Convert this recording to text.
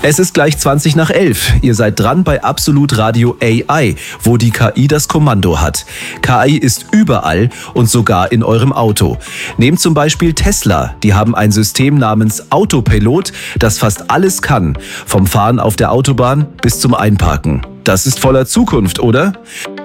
Es ist gleich 20 nach 11. Ihr seid dran bei Absolut Radio AI, wo die KI das Kommando hat. KI ist überall und sogar in eurem Auto. Nehmt zum Beispiel Tesla. Die haben ein System namens Autopilot, das fast alles kann. Vom Fahren auf der Autobahn bis zum Einparken. Das ist voller Zukunft, oder?